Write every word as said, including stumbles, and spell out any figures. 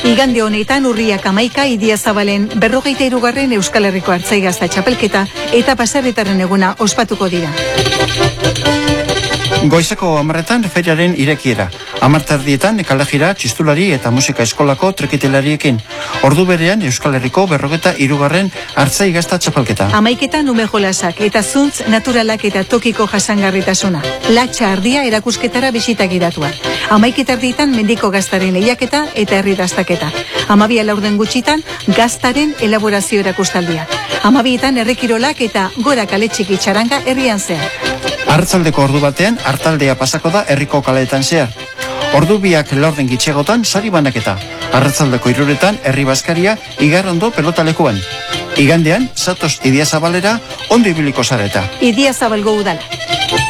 Igande honetan urriak hamaika Idiazabalen berrogeita hirugarren Euskal Herriko Artzaigazta txapelketa eta Pasarretaren eguna ospatuko dira. Goizeko hamarretan feriaren irekiera. Hamartardietan kalejira, txistulari eta musika eskolako trekitelariekin. Ordu berean Euskal Herriko berrogeta hirugarren Artzaigazta txapelketa. Hamaiketan ume jolasak eta zuntz naturalak eta tokiko jasangarritasuna. Latxa ardia erakusketara bisita gidatua. Hamaiketardietan mendiko gaztaren lehiaketa eta herri dastaketa. Hamabia laurden gutxitan gaztaren elaborazio erakustaldia. Hamabietan errekirolak eta gora kale txiki txaranga herrian zehar. Arratsaldeko ordu batean hartaldea pasako da herriko kaleetan zehar. Ordu biak laurden gitxegotan sari banaketa. Arratsaldeko hiruretan herri bazkaria Igarrondo pelotalekuan. Igandean, zatoz Idiazabalera ondo ibiliko zareta. Idiazabalgo udala.